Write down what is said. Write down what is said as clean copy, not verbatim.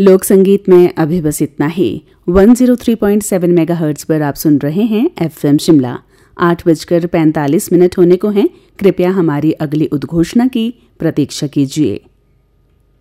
लोक संगीत में अभी बस इतना ही। 103.7 मेगाहर्ट्ज पर आप सुन रहे हैं FM शिमला। 8:45 होने को हैं। कृपया हमारी अगली उद्घोषणा की प्रतीक्षा कीजिए।